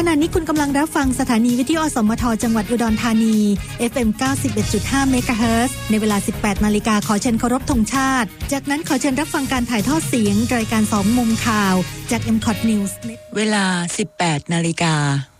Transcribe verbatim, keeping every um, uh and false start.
ขณะนี้คุณกำลังรับฟังสถานีวิทยุอสมทจังหวัดอุดรธานี เอฟ เอ็ม เก้าสิบเอ็ดจุดห้า เมกะเฮิรตซ์ในเวลา สิบแปดนาฬิกา ขอเชิญเคารพธงชาติจากนั้นขอเชิญรับฟังการถ่ายทอดเสียงรายการสองมุมข่าวจาก เอ็ม ซี โอ ที News เวลา สิบแปดนาฬิกา